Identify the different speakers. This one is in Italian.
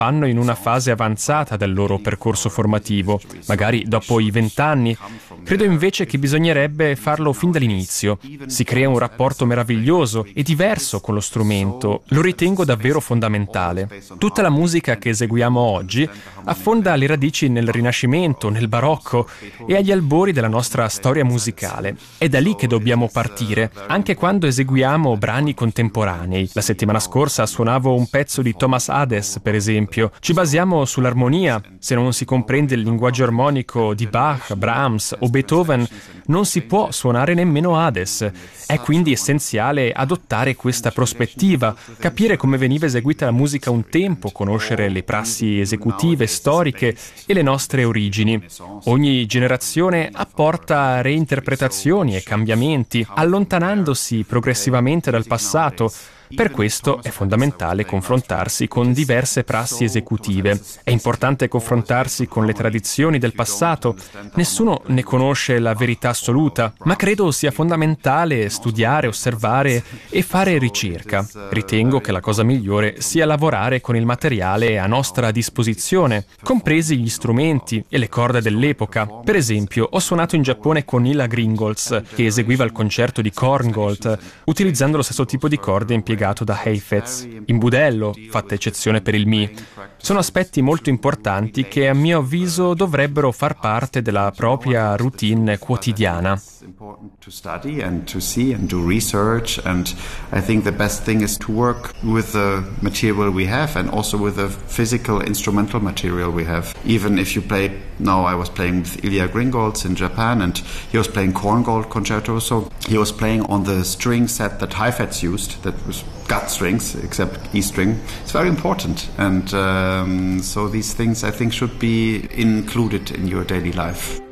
Speaker 1: vanno in una fase avanzata del loro percorso formativo, magari dopo i 20 anni. Credo invece che bisognerebbe farlo fin dall'inizio. Si crea un rapporto meraviglioso e diverso con lo strumento. Lo ritengo davvero fondamentale. Tutta la musica che eseguiamo oggi affonda le radici nel Rinascimento, nel Barocco e agli albori della nostra storia musicale. È da lì che dobbiamo partire, anche quando eseguiamo brani contemporanei. La settimana scorsa suonavo un pezzo di Thomas Hades, per esempio. Ci basiamo sull'armonia. Se non si comprende il linguaggio armonico di Bach, Brahms o Beethoven, non si può suonare nemmeno Hades. È quindi essenziale adottare questa prospettiva, capire come veniva eseguita la musica un tempo, conoscere le prassi esecutive, storiche e le nostre origini. Ogni generazione apporta reinterpretazioni e cambiamenti, allontanandosi progressivamente dal passato. Per questo è fondamentale confrontarsi con diverse prassi esecutive. È importante confrontarsi con le tradizioni del passato. Nessuno ne conosce la verità assoluta, ma credo sia fondamentale studiare, osservare e fare ricerca. Ritengo che la cosa migliore sia lavorare con il materiale a nostra disposizione, compresi gli strumenti e le corde dell'epoca. Per esempio, ho suonato in Giappone con Ila Gringolds, che eseguiva il concerto di Korngold, utilizzando lo stesso tipo di corde impiegato da Heifetz, in budello, fatta eccezione per il Mi. Sono aspetti molto importanti che a mio avviso dovrebbero far parte della propria routine quotidiana.
Speaker 2: Important to study and to see and do research, and I think the best thing is to work with the material we have and also with the physical instrumental material we have. Even if you play, now I was playing with Ilya Gringolds in Japan and he was playing Korngold concerto, so he was playing on the string set that Heifetz used, that was gut strings except E string. It's very important, and so these things I think should be included in your daily life.